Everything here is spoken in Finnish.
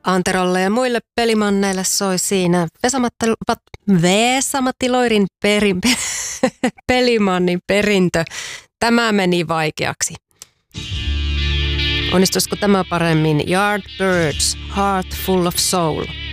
Anterolle ja muille pelimanneille soi siinä Vesa-Matti Loirin pelimannin perintö. Tämä meni vaikeaksi. Onnistuisiko tämä paremmin? Yardbirds, Heart Full of Soul.